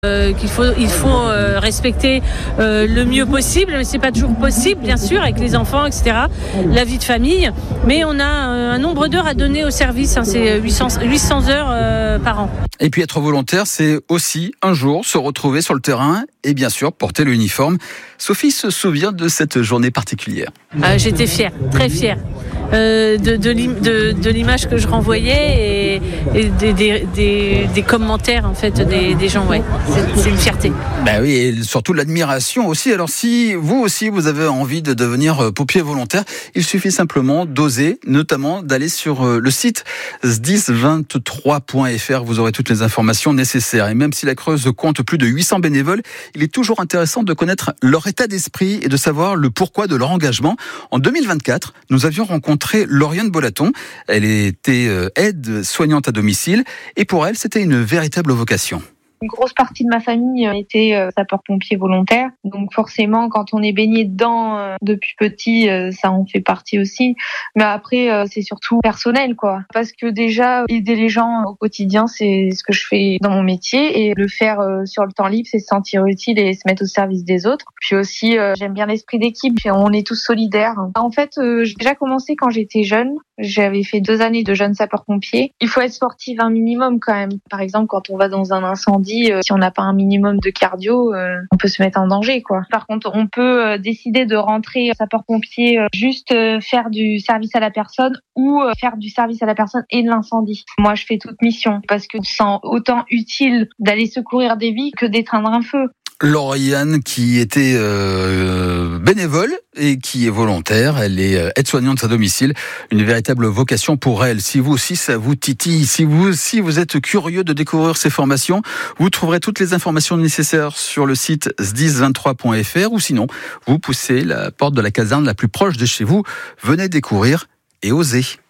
Il faut respecter le mieux possible, mais c'est pas toujours possible, bien sûr, avec les enfants, etc. La vie de famille, mais on a un nombre d'heures à donner au service, c'est 800 heures par an. Et puis être volontaire, c'est aussi un jour se retrouver sur le terrain et bien sûr porter l'uniforme. Sophie se souvient de cette journée particulière. J'étais fière, très fière. De l'image que je renvoyais et des commentaires en fait des gens, ouais. C'est une fierté. Ben oui, et surtout l'admiration aussi. Alors si vous aussi vous avez envie de devenir pompier volontaire, il suffit simplement d'oser, notamment d'aller sur le site sdis23.fr. Vous aurez toutes les informations nécessaires. Et même si la Creuse compte plus de 800 bénévoles, il est toujours intéressant de connaître leur état d'esprit et de savoir le pourquoi de leur engagement. En 2024, nous avions rencontré Lauriane Bolaton. Elle était aide-soignante à domicile et pour elle, c'était une véritable vocation. Une grosse partie de ma famille était sapeur-pompier volontaire. Donc forcément, quand on est baigné dedans depuis petit, ça en fait partie aussi. Mais après, c'est surtout personnel, quoi. Parce que déjà, aider les gens au quotidien, c'est ce que je fais dans mon métier. Et le faire sur le temps libre, c'est se sentir utile et se mettre au service des autres. Puis aussi, j'aime bien l'esprit d'équipe. On est tous solidaires. En fait, j'ai déjà commencé quand j'étais jeune. J'avais fait 2 années de jeune sapeur-pompier. Il faut être sportif un minimum quand même. Par exemple, quand on va dans un incendie, si on n'a pas un minimum de cardio, on peut se mettre en danger, quoi. Par contre, on peut décider de rentrer sapeur-pompier, juste faire du service à la personne ou faire du service à la personne et de l'incendie. Moi, je fais toute mission parce que je sens autant utile d'aller secourir des vies que d'éteindre un feu. Lauriane qui était bénévole et qui est volontaire, elle est aide-soignante à domicile, une véritable vocation pour elle. Si vous aussi ça vous titille, si vous êtes curieux de découvrir ces formations, vous trouverez toutes les informations nécessaires sur le site sdis23.fr ou sinon vous poussez la porte de la caserne la plus proche de chez vous, venez découvrir et oser.